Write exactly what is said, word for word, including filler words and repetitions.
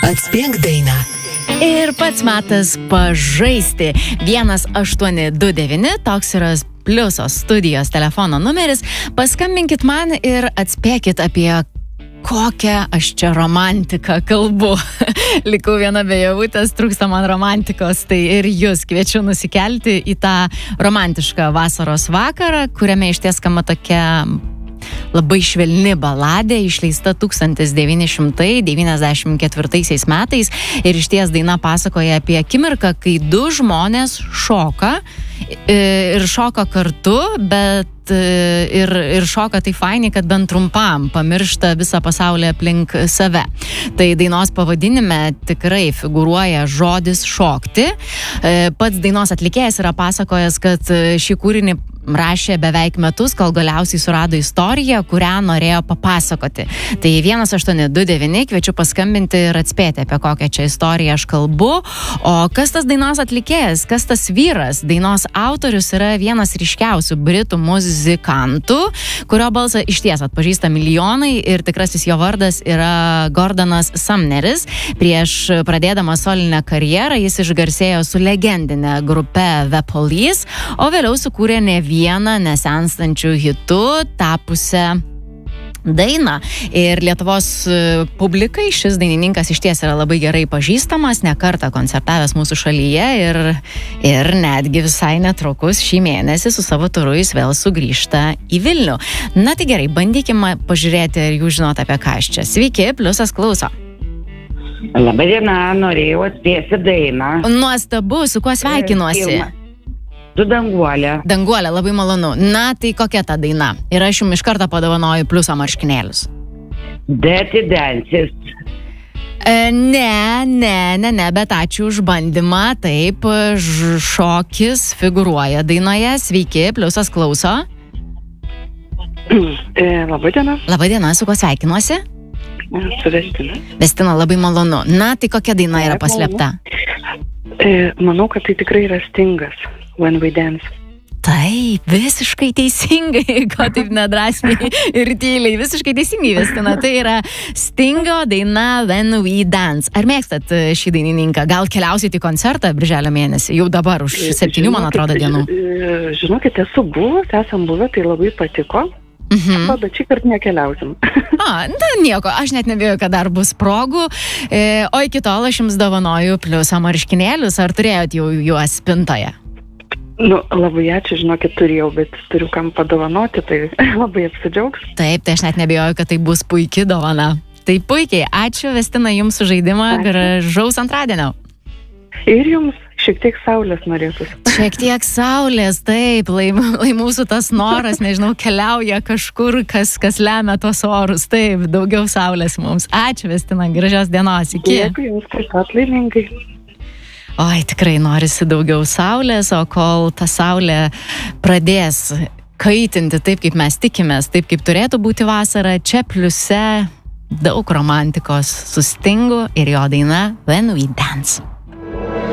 Atspėk dainą. Ir pats metas pažaisti. vienas aštuoni du devyni, toks yra Pliuso studijos telefono numeris. Paskambinkit man ir atspėkit, apie kokią aš čia romantiką kalbu. Likau viena be javutės, trūksta man romantikos, tai ir jūs kviečiu nusikelti į tą romantišką vasaros vakarą, kuriame iš ties skamba tokia labai švelni baladė, išleista tūkstantis devyni šimtai devyniasdešimt ketvirtaisiais metais, ir iš ties daina pasakoja apie akimirką, kai du žmonės šoka ir šoka kartu, bet ir, ir šoka tai fainai, kad bent trumpam pamiršta visą pasaulį aplink save. Tai dainos pavadinime tikrai figūruoja žodis šokti. Pats dainos atlikėjas yra pasakojęs, kad šį kūrinį rašė beveik metus, kol galiausiai surado istoriją, kurią norėjo papasakoti. Tai vienas aštuoni du devyni, kviečiu paskambinti ir atspėti, apie kokią čia istoriją aš kalbu. O kas tas dainos atlikėjas, kas tas vyras? Dainos autorius yra vienas ryškiausių britų muzikantų, kurio balsą išties atpažįsta milijonai, ir tikrasis jo vardas yra Gordonas Sumneris. Prieš pradėdamas solinę karjerą jis išgarsėjo su legendinė grupe The Police, o vėliau sukūrė ne vieną nesenstančių hitų tapusią dainą. Ir Lietuvos publikai šis dainininkas iš ties yra labai gerai pažįstamas, ne kartą koncertavęs mūsų šalyje, ir, ir netgi visai netrukus šį mėnesį su savo turu jis vėl sugrįžta į Vilnių. Na tai gerai, bandykime pažiūrėti, ar jūs žinot, apie ką aš čia. Sveiki, Pliusas klauso. Labadiena, norėjau atspėti dainą. Nuostabu, su kuo sveikinuosi? Su Danguolė. Danguolė, labai malonu. Na, tai kokia ta daina? Ir aš jums iš karto padovanoju Pliuso marškinėlius. Dirty Dances. E, ne, ne, ne, ne, bet ačiū už bandymą. Taip, ž- šokis figūruoja dainoje. Sveiki, Pliusas klauso. E, Labadiena. Labadiena, su kuo sveikinuosi? Su Vestina. Vestina, labai malonu. Na, tai kokia daina yra paslėpta? E, manau, kad tai tikrai yra Stingas. When We Dance. Taip, visiškai teisingai, ko taip nedrąsiai ir tyliai, visiškai teisingai, Vestina, tai yra Stingo daina When We Dance. Ar mėgstat šį dainininką? Gal keliausit į koncertą birželio mėnesį, jau dabar už septynių, man atrodo, dienų? Žinokit, esu buvus, esam buvę, tai labai patiko. Mhm. O, bet šį kartą nekeliausim. A, na nieko, aš net nebėjau, kad dar bus progų, e, o iki tol aš jums dovanoju Pliuso marškinėlius. Ar turėjot jau juos spintoje? Nu, labai ačiū, žinokit, turėjau, bet turiu kam padovanoti, tai labai apsidžiaugs. Taip, tai aš net nebėjau, kad tai bus puikia dovana. Tai puikiai, ačiū Vestina jums už žaidimą, gražaus antradienio. Ir jums šiek tiek saulės norėtus. Šiek tiek saulės, taip, lai, lai mūsų tas noras, nežinau, keliauja kažkur, kas, kas lemia tos orus, taip, daugiau saulės mums. Ačiū Vestina, gražios dienos, iki. Dėkui jums, taip pat laimingai. Oi, tikrai norisi daugiau saulės, o kol ta saulė pradės kaitinti taip, kaip mes tikimės, taip, kaip turėtų būti vasara, čia Pliuse daug romantikos su Stingu ir jo daina When We Dance.